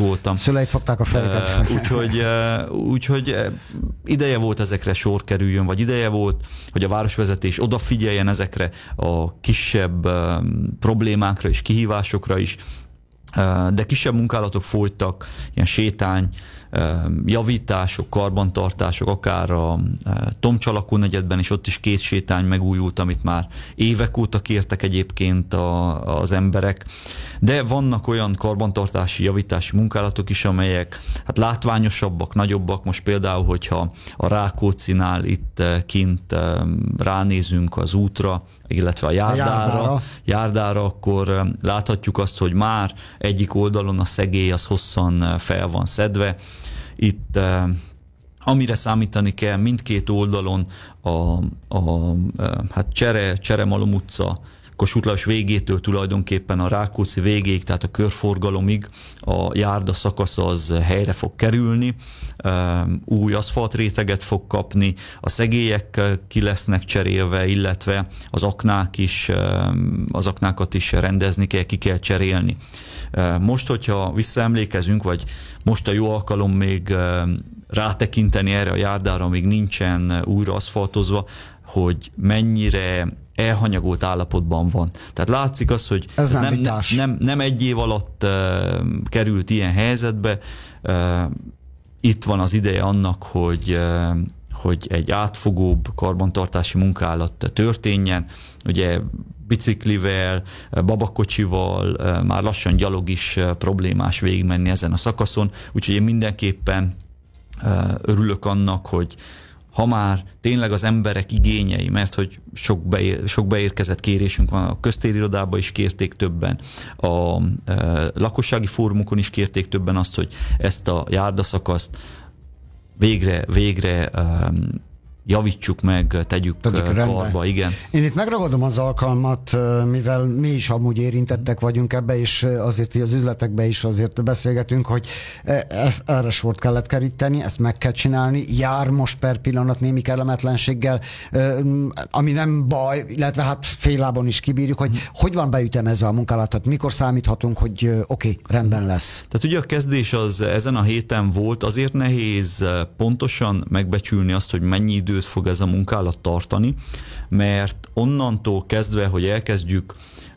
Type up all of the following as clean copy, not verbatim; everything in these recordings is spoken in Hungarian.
voltam. Szüleit fogták a fejüket. Úgyhogy ideje volt ezekre sor kerüljön, vagy ideje volt, hogy a városvezetés odafigyeljen ezekre a kisebb problémákra és kihívásokra is, de kisebb munkálatok folytak, ilyen sétány, javítások, karbantartások, akár a Tomcsalakó negyedben is, ott is 2 sétány megújult, amit már évek óta kértek egyébként az emberek, de vannak olyan karbantartási, javítási munkálatok is, amelyek hát látványosabbak, nagyobbak. Most például, hogyha a Rákóczinál itt kint ránézünk az útra, illetve a járdára, akkor láthatjuk azt, hogy már egyik oldalon a szegély az hosszan fel van szedve. Itt amire számítani kell mindkét oldalon hát Cseremalom utca, Kossuth Lajos végétől tulajdonképpen a Rákóczi végéig, tehát a körforgalomig a járda szakasz az helyre fog kerülni, új aszfaltréteget fog kapni, a szegélyek ki lesznek cserélve, illetve az aknákat is rendezni kell, ki kell cserélni. Most, hogyha visszaemlékezünk, vagy most a jó alkalom még rátekinteni erre a járdára, még nincsen újra aszfaltozva, hogy mennyire elhanyagolt állapotban van. Tehát látszik az, hogy ez nem egy év alatt került ilyen helyzetbe. Itt van az ideje annak, hogy egy átfogóbb karbantartási munkálat történjen. Ugye biciklivel, babakocsival, már lassan gyalog is problémás végigmenni ezen a szakaszon, úgyhogy én mindenképpen örülök annak, hogy ha már tényleg az emberek igényei, mert hogy sok beérkezett kérésünk van, a köztérirodában is kérték többen, a lakossági fórumokon is kérték többen azt, hogy ezt a járdaszakaszt végre javítsuk meg, tegyük karba, igen. Én itt megragadom az alkalmat, mivel mi is amúgy érintettek vagyunk ebbe, és azért az üzletekbe is azért beszélgetünk, hogy erre sort kellett keríteni, ezt meg kell csinálni, jár most per pillanat némi kellemetlenséggel, ami nem baj, illetve hát féllábon is kibírjuk, hogy van beütemezve a munkálatot, mikor számíthatunk, hogy oké, rendben lesz. Tehát ugye a kezdés az ezen a héten volt, azért nehéz pontosan megbecsülni azt, hogy mennyi időt fog ez a munkálat tartani, mert onnantól kezdve, hogy elkezdjük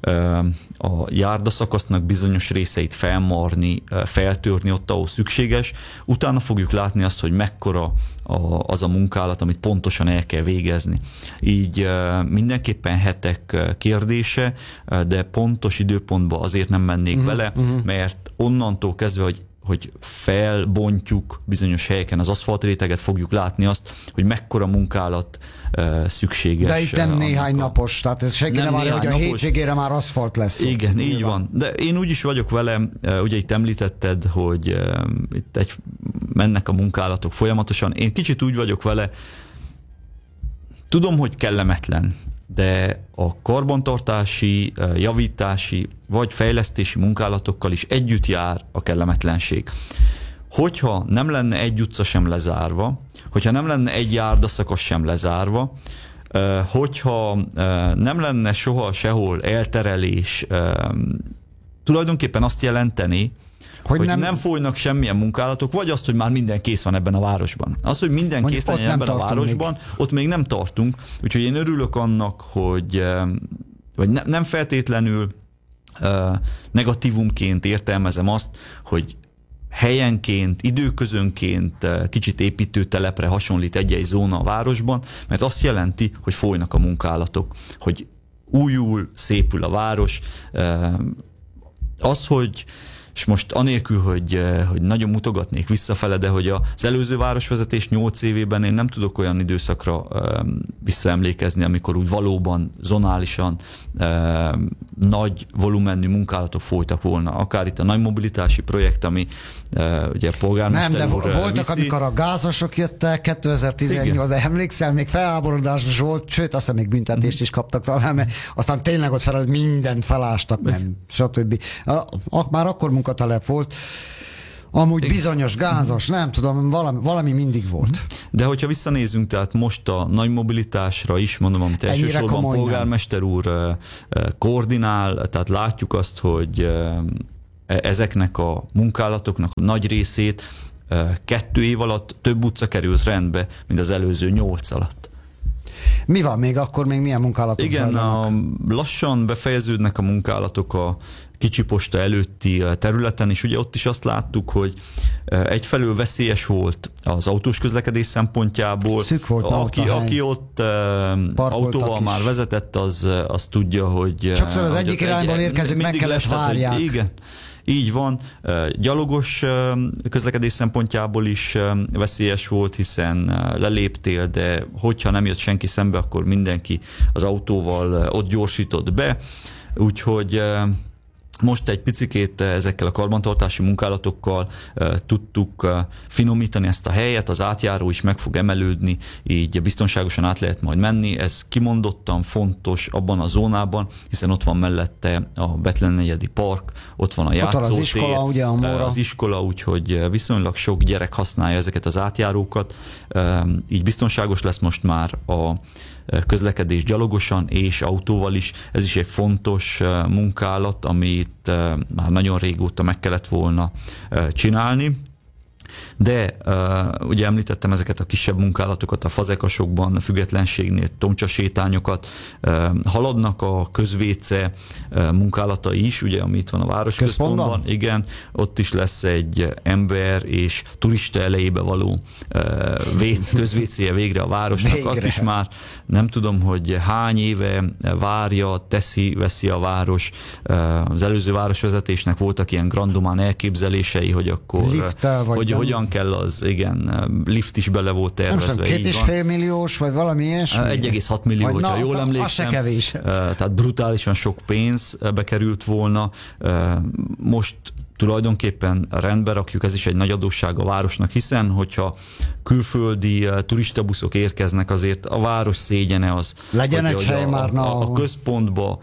a járdaszakasznak bizonyos részeit felmarni, feltörni ott, ahol szükséges, utána fogjuk látni azt, hogy mekkora az a munkálat, amit pontosan el kell végezni. Így mindenképpen hetek kérdése, de pontos időpontba azért nem mennék bele, mert onnantól kezdve, hogy felbontjuk bizonyos helyeken az aszfaltréteget, fogjuk látni azt, hogy mekkora munkálat szükséges. De itt nem néhány napos, tehát ez senki nem várja, hogy a hétvégére már aszfalt lesz. Igen, így van. De én úgy is vagyok vele, ugye itt említetted, hogy itt mennek a munkálatok folyamatosan. Én kicsit úgy vagyok vele, tudom, hogy kellemetlen, de a karbantartási, javítási vagy fejlesztési munkálatokkal is együtt jár a kellemetlenség. Hogyha nem lenne egy utca sem lezárva, hogyha nem lenne egy járdaszakasz sem lezárva, hogyha nem lenne soha sehol elterelés, tulajdonképpen azt jelenteni, hogy nem folynak semmilyen munkálatok, vagy azt, hogy már minden kész van ebben a városban. Az, hogy minden kész van ebben a városban, még. Ott még nem tartunk, úgyhogy én örülök annak, hogy nem feltétlenül negatívumként értelmezem azt, hogy helyenként, időközönként kicsit építőtelepre hasonlít egy-egy zóna a városban, mert azt jelenti, hogy folynak a munkálatok, hogy újul, szépül a város. Az, hogy és most anélkül, hogy nagyon mutogatnék visszafele, de hogy az előző városvezetés 8 évében én nem tudok olyan időszakra visszaemlékezni, amikor úgy valóban zonálisan nagy volumenű munkálatok folytak volna. Akár itt a nagy mobilitási projekt, ami ugye a polgármester úr voltak, viszi. amikor a gázosok jöttek 2018-ban, de emlékszel, még felháborodás volt, sőt, aztán még büntetést is kaptak talán, mert aztán tényleg ott mindent felástak, stb. Már akkor munkatelep volt, amúgy bizonyos gázos, nem tudom, valami mindig volt. De hogyha visszanézünk, tehát most a nagy mobilitásra is, mondom, amit elsősorban polgármester úr koordinál, tehát látjuk azt, hogy ezeknek a munkálatoknak a nagy részét 2 év alatt több utca került rendbe, mint az előző 8 alatt. Mi van még akkor, még milyen munkálatok zajlanak? Lassan befejeződnek a munkálatok a Kicsi Posta előtti területen, és ugye ott is azt láttuk, hogy egyfelől veszélyes volt az autós közlekedés szempontjából. Szűk volt aki ott autóval már vezetett, az tudja, hogy... Sokszor az egyik irányból érkezők meg kellett várják. Igen. Így van, gyalogos közlekedés szempontjából is veszélyes volt, hiszen leléptél, de hogyha nem jött senki szembe, akkor mindenki az autóval ott gyorsított be, úgyhogy most egy picikét ezekkel a karbantartási munkálatokkal tudtuk finomítani ezt a helyet, az átjáró is meg fog emelődni, így biztonságosan át lehet majd menni. Ez kimondottan fontos abban a zónában, hiszen ott van mellette a Bethlen negyedi park, ott van a játszótér, az iskola, ugye, az iskola, úgyhogy viszonylag sok gyerek használja ezeket az átjárókat, így biztonságos lesz most már a közlekedés gyalogosan és autóval is. Ez is egy fontos munkálat, amit már nagyon régóta meg kellett volna csinálni. De ugye említettem ezeket a kisebb munkálatokat a Fazekasokban, a Függetlenségnél, tomcsasétányokat, haladnak a közvéce munkálatai is, ugye, ami itt van a városközpontban. Igen, ott is lesz egy ember és turista elejébe való közvécéje végre a városnak. Végre. Azt is már nem tudom, hogy hány éve várja, veszi a város. Az előző városvezetésnek voltak ilyen grandumán elképzelései, hogy akkor hogyan kell az, igen, lift is bele volt tervezve. Nem tudom, 2,5 milliós, vagy valami ilyesmi? 1,6 millió, hogyha jól emlékszem. Az se kevés. Tehát brutálisan sok pénz bekerült volna. Most tulajdonképpen rendbe rakjuk, ez is egy nagy adósság a városnak, hiszen hogyha külföldi turistabuszok érkeznek, azért a város szégyene az, legyen egy hely már a központba,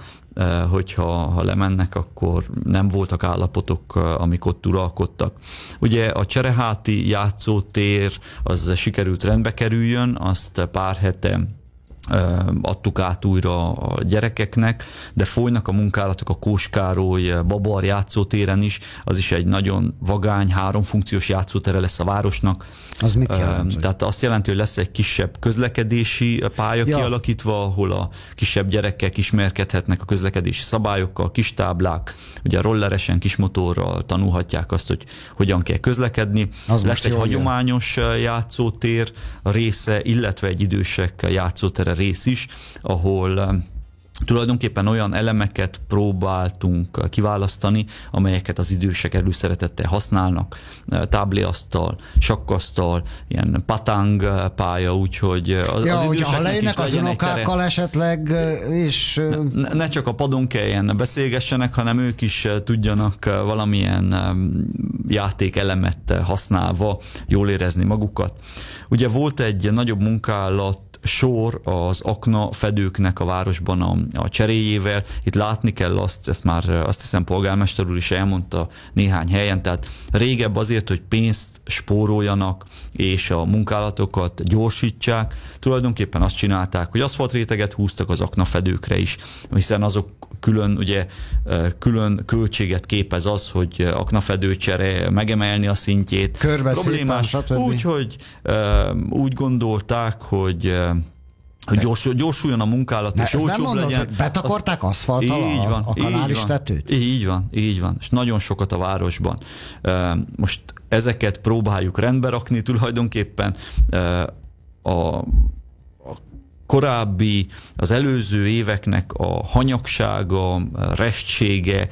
hogyha lemennek, akkor nem voltak állapotok, amik ott uralkodtak. Ugye a Csereháti játszótér az sikerült rendbe kerüljön, azt pár hete adtuk át újra a gyerekeknek, de folynak a munkálatok a Kós Károly Babar játszótéren is, az is egy nagyon vagány, 3 funkciós játszótere lesz a városnak. Az mit jelent? Tehát azt jelenti, hogy lesz egy kisebb közlekedési pálya kialakítva, ahol a kisebb gyerekek ismerkedhetnek a közlekedési szabályokkal, kis táblák, ugye rolleresen, kismotorral tanulhatják azt, hogy hogyan kell közlekedni. Az lesz egy hagyományos játszótér része, illetve egy idősek játszótere rész is, ahol tulajdonképpen olyan elemeket próbáltunk kiválasztani, amelyeket az idősek előszeretettel használnak. Tábliasztal, sakkasztal, ilyen patang pálya, úgyhogy az időseknek ha lejönnek az unokákkal esetleg, és... Ne csak a padon kelljen beszélgessenek, hanem ők is tudjanak valamilyen játékelemet használva jól érezni magukat. Ugye volt egy nagyobb munkálat sor az aknafedőknek a városban a cseréjével. Itt látni kell ezt már azt hiszem polgármester úr is elmondta néhány helyen, tehát régebb azért, hogy pénzt spóroljanak és a munkálatokat gyorsítsák, tulajdonképpen azt csinálták, hogy aszfaltréteget húztak az aknafedőkre is, hiszen azok külön költséget képez az, hogy aknafedőcsere megemelni a szintjét. Problémás, úgyhogy úgy gondolták, hogy gyorsuljon a munkálat, és olcsóbb legyen. Hogy betakarták aszfalttal a kanális tetőt? Így van, és nagyon sokat a városban. Most ezeket próbáljuk rendbe rakni, tulajdonképpen korábbi, az előző éveknek a hanyagsága, restsége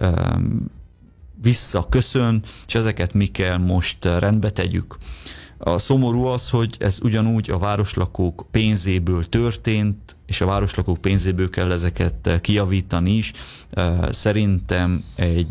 visszaköszön, és ezeket mi kell most rendbe tegyük. A szomorú az, hogy ez ugyanúgy a városlakók pénzéből történt, és a városlakók pénzéből kell ezeket kijavítani is. Szerintem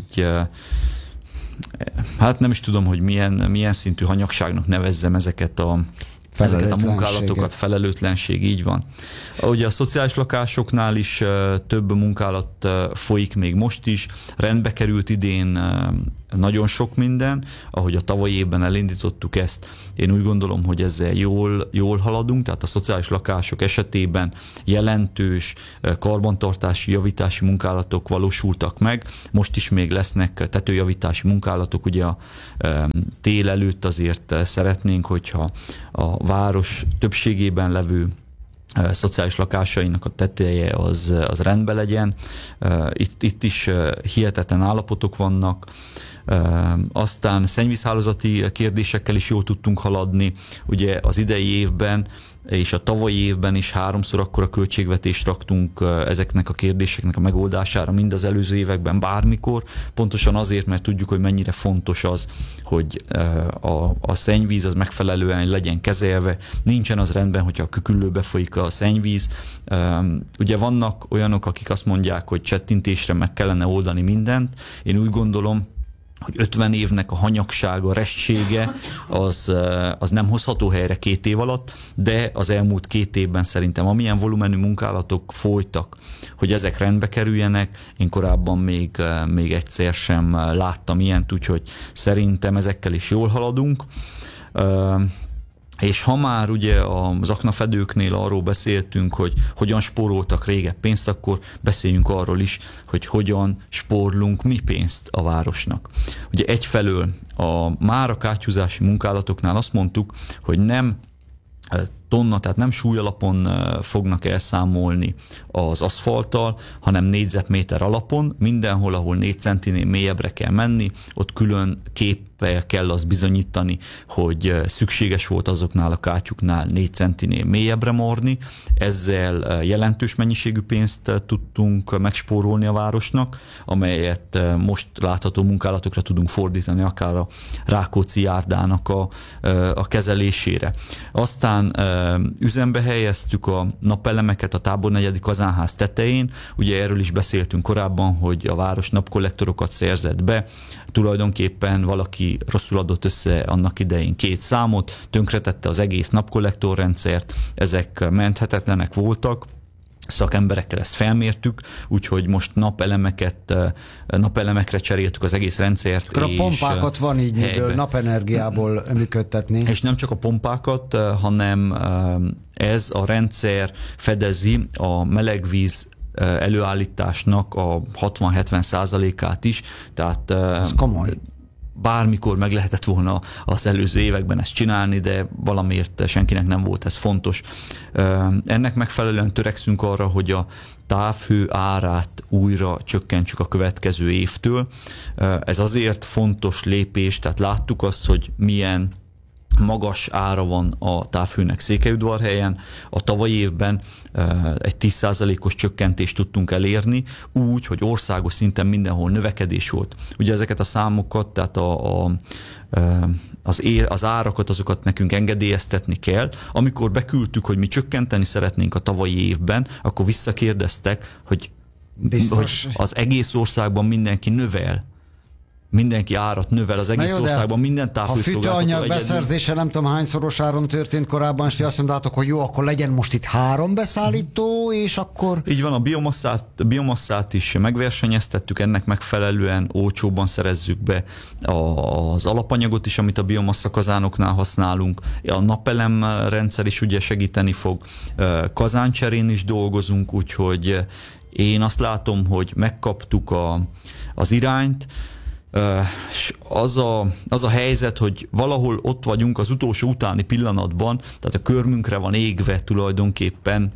hát nem is tudom, hogy milyen szintű hanyagságnak nevezzem ezeket a munkálatokat, felelőtlenség, így van. Ugye a szociális lakásoknál is több munkálat folyik még most is. Rendbe került idén nagyon sok minden, ahogy a tavalyi évben elindítottuk ezt. Én úgy gondolom, hogy ezzel jól haladunk, tehát a szociális lakások esetében jelentős karbantartási, javítási munkálatok valósultak meg. Most is még lesznek tetőjavítási munkálatok, ugye a tél előtt azért szeretnénk, hogyha a város többségében levő szociális lakásainak a teteje az rendben legyen. Itt is hihetetlen állapotok vannak. Aztán szennyvízhálózati kérdésekkel is jól tudtunk haladni. Ugye az idei évben és a tavalyi évben is 3-szor akkora költségvetést raktunk ezeknek a kérdéseknek a megoldására, mind az előző években bármikor, pontosan azért, mert tudjuk, hogy mennyire fontos az, hogy a szennyvíz az megfelelően legyen kezelve, nincsen az rendben, hogyha a küküllőbe folyik a szennyvíz. Ugye vannak olyanok, akik azt mondják, hogy csettintésre meg kellene oldani mindent. Én úgy gondolom, hogy 50 évnek a hanyagsága, a restsége az nem hozható helyre 2 év alatt, de az elmúlt 2 évben szerintem amilyen volumenű munkálatok folytak, hogy ezek rendbe kerüljenek, én korábban még egyszer sem láttam ilyent, úgyhogy szerintem ezekkel is jól haladunk. És ha már ugye az aknafedőknél arról beszéltünk, hogy hogyan spóroltak régen pénzt, akkor beszéljünk arról is, hogy hogyan spórolunk mi pénzt a városnak. Ugye egyfelől a kátyúzási munkálatoknál azt mondtuk, hogy nem tonna, tehát nem súlyalapon fognak elszámolni az aszfalttal, hanem négyzetméter alapon. Mindenhol, ahol 4 centinél mélyebbre kell menni, ott külön képpel kell azt bizonyítani, hogy szükséges volt azoknál a kátyuknál 4 centinél mélyebbre morni. Ezzel jelentős mennyiségű pénzt tudtunk megspórolni a városnak, amelyet most látható munkálatokra tudunk fordítani, akár a Rákóczi járdának a kezelésére. Aztán üzembe helyeztük a napelemeket a Tábornegyedi Kazánház tetején. Ugye erről is beszéltünk korábban, hogy a város napkollektorokat szerzett be. Tulajdonképpen valaki rosszul adott össze annak idején 2 számot, tönkretette az egész napkollektorrendszert, ezek menthetetlenek voltak. Szakemberekkel ezt felmértük, úgyhogy most napelemekre cseréltük az egész rendszert. Akkor a pompákat van így miből napenergiából működtetni. És nem csak a pompákat, hanem ez a rendszer fedezi a melegvíz előállításnak a 60-70%-át is, tehát ez komoly. Bármikor meg lehetett volna az előző években ezt csinálni, de valamiért senkinek nem volt ez fontos. Ennek megfelelően törekszünk arra, hogy a távhő árát újra csökkentsük a következő évtől. Ez azért fontos lépés, tehát láttuk azt, hogy milyen magas ára van a távhőnek Székelyudvarhelyen. A tavalyi évben egy 10%-os csökkentést tudtunk elérni, úgy, hogy országos szinten mindenhol növekedés volt. Ugye ezeket a számokat, tehát az árakat, azokat nekünk engedélyeztetni kell. Amikor beküldtük, hogy mi csökkenteni szeretnénk a tavalyi évben, akkor visszakérdeztek, hogy az egész országban mindenki növel. Mindenki árat növel az egész országban, minden távhőszolgáltató. A fűtőanyag beszerzése nem tudom hányszoros áron történt korábban, és ti azt mondtátok, hogy jó, akkor legyen most itt 3 beszállító, és akkor... Így van, a biomasszát is megversenyeztettük, ennek megfelelően olcsóbban szerezzük be az alapanyagot is, amit a biomassa kazánoknál használunk. A napelem rendszer is ugye segíteni fog, kazáncserén is dolgozunk, úgyhogy én azt látom, hogy megkaptuk az irányt. Az a helyzet, hogy valahol ott vagyunk az utolsó utáni pillanatban, tehát a körmünkre van égve tulajdonképpen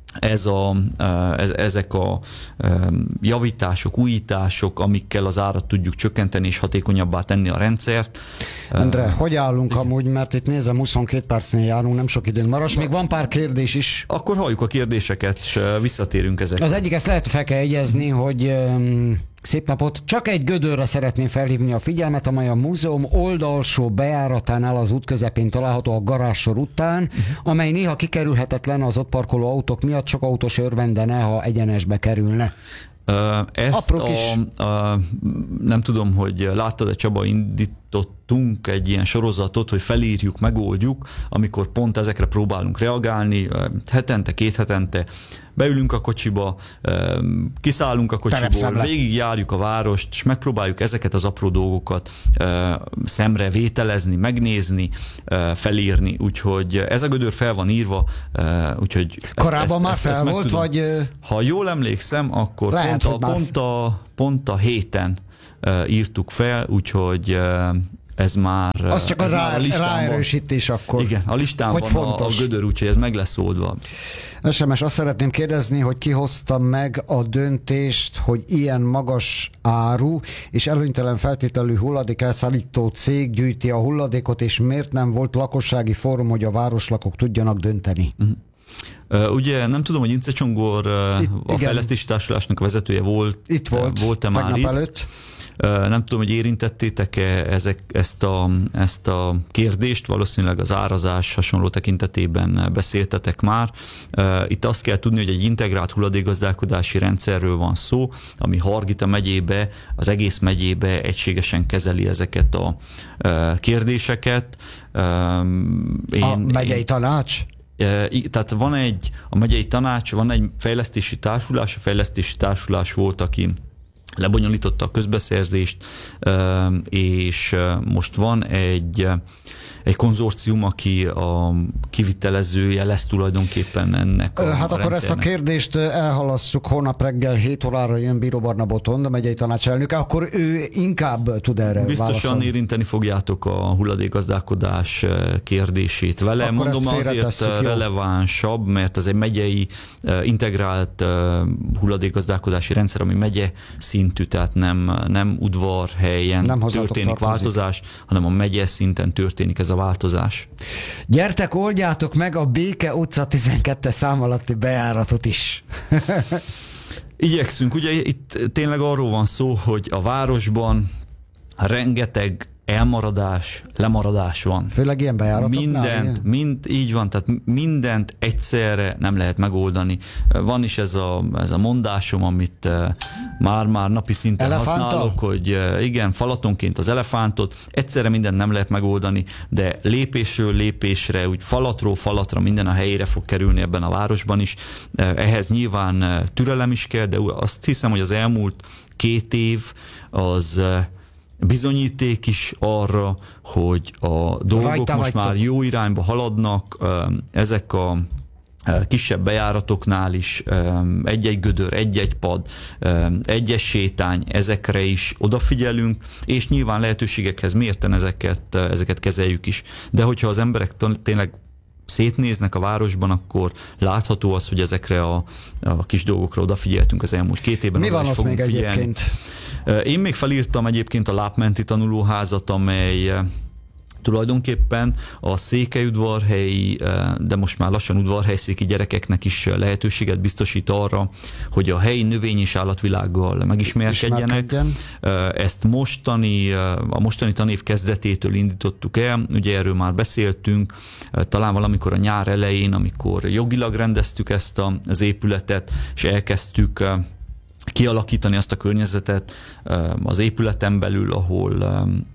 ezek a javítások, újítások, amikkel az árat tudjuk csökkenteni és hatékonyabbá tenni a rendszert. Endre, hogy állunk amúgy, mert itt nézem, 22 percnél járunk, nem sok időnk marad, még van pár kérdés is. Akkor halljuk a kérdéseket, és visszatérünk ezekre. Az egyik, ezt lehet fel kell jegyezni, hogy szép napot! Csak egy gödörre szeretném felhívni a figyelmet, amely a múzeum oldalsó bejáratánál az út közepén található a garázssor után, amely néha kikerülhetetlen az ott parkoló autók miatt, sok autós örvendene, ha egyenesbe kerülne. Ezt nem tudom, hogy láttad-e, Csaba, indítottunk csinálunk egy ilyen sorozatot, hogy felírjuk, megoldjuk, amikor pont ezekre próbálunk reagálni, hetente, 2 hetente, beülünk a kocsiba, kiszállunk a kocsiból, végigjárjuk a várost, és megpróbáljuk ezeket az apró dolgokat szemre vételezni, megnézni, felírni, úgyhogy ez a gödör fel van írva, úgyhogy korábban már fel volt, vagy... Ha jól emlékszem, akkor lehet, pont a héten írtuk fel, úgyhogy ez már... Az csak ez a ráerősítés akkor. Igen, a listán van a gödör, úgyhogy ez meg lesz oldva. SMS, azt szeretném kérdezni, hogy ki hozta meg a döntést, hogy ilyen magas áru és előnytelen feltételű hulladékelszállító cég gyűjti a hulladékot, és miért nem volt lakossági fórum, hogy a városlakók tudjanak dönteni? Ugye nem tudom, hogy Ince Csongor a fejlesztési társulásnak a vezetője volt. Itt volt, már itt? Előtt. Nem tudom, hogy érintettétek-e ezt a kérdést, valószínűleg az árazás hasonló tekintetében beszéltetek már. Itt azt kell tudni, hogy egy integrált hulladékgazdálkodási rendszerről van szó, ami Hargita megyébe, az egész megyébe egységesen kezeli ezeket a kérdéseket. A megyei tanács? Tehát van a megyei tanács, van egy fejlesztési társulás, a fejlesztési társulás volt, aki lebonyolította a közbeszerzést, és most van egy konzorcium, aki a kivitelezője lesz tulajdonképpen ennek a Hát akkor ezt a kérdést elhalasszuk, holnap reggel 7 órára jön Bíró Barna Botond, a megyei tanács elnöke, akkor ő inkább tud erre biztosan válaszolni. Érinteni fogjátok a hulladékgazdálkodás kérdését vele. Akkor mondom, azért relevánsabb, mert ez egy megyei integrált hulladékgazdálkodási rendszer, ami megye szintű, tehát nem udvarhelyen történik változás, hanem a megye szinten történik ez a változás. Gyertek, oldjátok meg a Béke utca 12 szám alatti bejáratot is. Igyekszünk. Ugye itt tényleg arról van szó, hogy a városban rengeteg elmaradás, lemaradás van. Főleg ilyen bejáratoknál? Így van, tehát mindent egyszerre nem lehet megoldani. Van is ez a mondásom, amit már napi szinten használok, hogy igen, falatonként az elefántot, egyszerre mindent nem lehet megoldani, de lépésről lépésre, úgy falatról falatra minden a helyére fog kerülni ebben a városban is. Ehhez nyilván türelem is kell, de azt hiszem, hogy az elmúlt 2 év az bizonyíték is arra, hogy a dolgok most már jó irányba haladnak, ezek a kisebb bejáratoknál is egy-egy gödör, egy-egy pad, egy-egy sétány, ezekre is odafigyelünk, és nyilván lehetőségekhez mérten ezeket kezeljük is. De hogyha az emberek tényleg szétnéznek a városban, akkor látható az, hogy ezekre a kis dolgokra odafigyeltünk az elmúlt 2 évben. Mi van ott még egyébként? Én még felírtam egyébként a lápmenti tanulóházat, amely tulajdonképpen a székelyudvarhelyi, de most már lassan udvarhelyszéki gyerekeknek is lehetőséget biztosít arra, hogy a helyi növény- és állatvilággal megismerkedjenek. Ezt a mostani tanév kezdetétől indítottuk el, ugye erről már beszéltünk, talán valamikor a nyár elején, amikor jogilag rendeztük ezt az épületet, és elkezdtük kialakítani azt a környezetet az épületen belül, ahol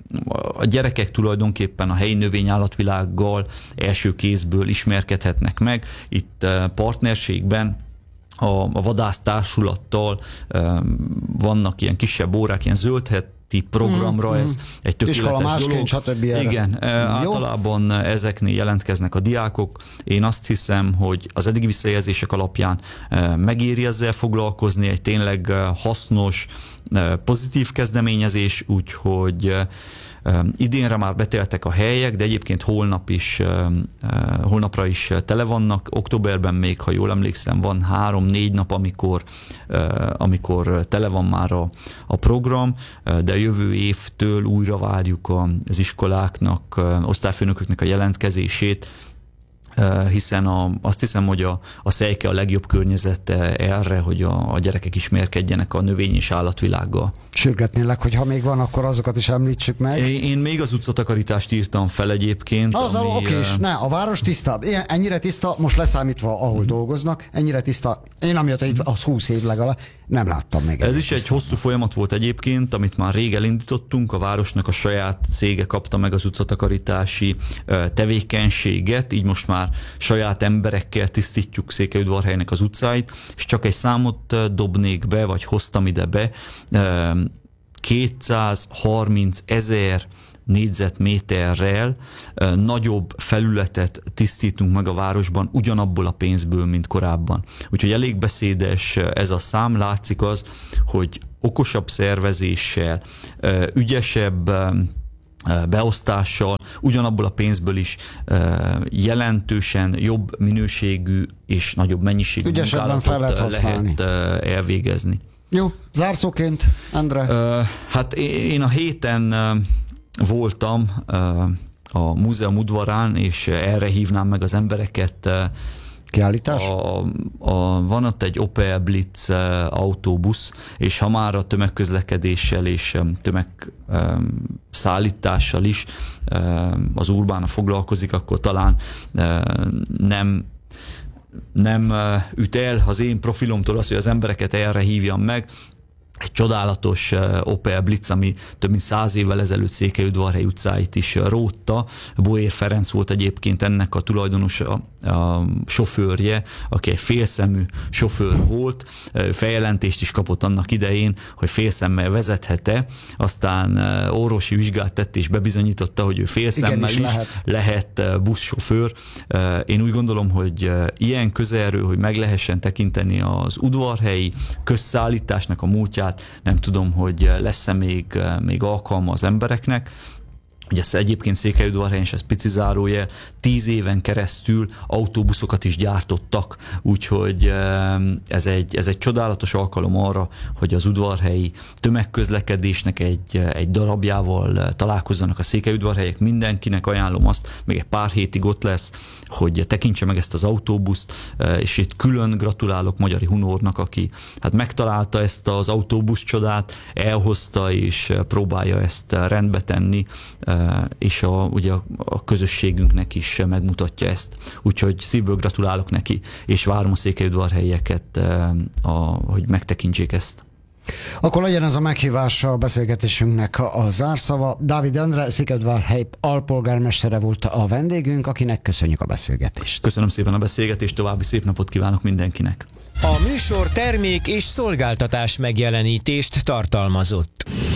a gyerekek tulajdonképpen a helyi növény-állatvilággal első kézből ismerkedhetnek meg. Itt partnerségben a vadásztársulattal vannak ilyen kisebb órák, ilyen zöldheti programra, ez egy tökéletes dolog. Igen, általában ezeknél jelentkeznek a diákok. Én azt hiszem, hogy az eddigi visszajelzések alapján megéri ezzel foglalkozni, egy tényleg hasznos, pozitív kezdeményezés, úgyhogy idénre már beteltek a helyek, de egyébként holnapra is tele vannak. Októberben még, ha jól emlékszem, van 3-4 nap, amikor tele van már a program, de jövő évtől újra várjuk az iskoláknak, osztályfőnököknek a jelentkezését. hiszen azt hiszem, hogy a szejke a legjobb környezete erre, hogy a gyerekek ismerkedjenek a növény- és állatvilággal. Sürgetnélek, hogy ha még van, akkor azokat is említsük meg. Én még az utcatakarítást írtam fel egyébként. Oké, a város tiszta, ennyire tiszta, most leszámítva, ahol dolgoznak, ennyire tiszta, én amiatt itt az 20 év legalább, nem láttam még. Ez is egy hosszú folyamat volt egyébként, amit már rég elindítottunk, a városnak a saját cége kapta meg az utcatakarítási tevékenységet, így most már saját emberekkel tisztítjuk Székelyudvarhelynek az utcáit, és csak egy számot dobnék be, vagy hoztam ide be, 230 000 négyzetméterrel nagyobb felületet tisztítunk meg a városban ugyanabból a pénzből, mint korábban. Úgyhogy elég beszédes ez a szám, látszik az, hogy okosabb szervezéssel, ügyesebb beosztással, ugyanabból a pénzből is jelentősen jobb minőségű és nagyobb mennyiségű munkálatot lehet elvégezni. Jó, zárszóként, Endre? Hát én a héten voltam a múzeum udvarán, és erre hívnám meg az embereket. Kiállítás? Van ott egy Opel Blitz autóbusz, és ha már a tömegközlekedéssel és tömegszállítással is az Urbana foglalkozik, akkor talán nem üt el az én profilomtól az, hogy az embereket erre hívjam meg. Egy csodálatos Opel Blitz, ami több mint 100 évvel ezelőtt Székelyudvarhely utcáit is rótta. Boér Ferenc volt egyébként ennek a tulajdonosa, a sofőrje, aki egy félszemű sofőr volt. Feljelentést is kapott annak idején, hogy félszemmel vezethete, aztán orvosi vizsgát tett és bebizonyította, hogy ő félszemmel is lehet buszsofőr. Én úgy gondolom, hogy ilyen közelről, hogy meg lehessen tekinteni az udvarhelyi közszállításnak a múltját, nem tudom, hogy lesz-e még alkalma az embereknek. Ugye ez egyébként Székelyudvarhelyen, és ez pici zárójel, 10 éven keresztül autóbuszokat is gyártottak, úgyhogy ez egy csodálatos alkalom arra, hogy az udvarhelyi tömegközlekedésnek egy darabjával találkozzanak a székelyudvarhelyek. Mindenkinek ajánlom azt, még egy pár hétig ott lesz, hogy tekintse meg ezt az autóbuszt, és itt külön gratulálok Magyari Hunornak, aki hát megtalálta ezt az autóbusz csodát, elhozta és próbálja ezt rendbe tenni, és ugye a közösségünknek is megmutatja ezt. Úgyhogy szívből gratulálok neki, és várom a székelyudvarhelyieket, hogy megtekintsék ezt. Akkor legyen ez a meghívás a beszélgetésünknek a zárszava. Dávid Endre, Székelyudvarhely alpolgármestere volt a vendégünk, akinek köszönjük a beszélgetést. Köszönöm szépen a beszélgetést, további szép napot kívánok mindenkinek. A műsor termék és szolgáltatás megjelenítést tartalmazott.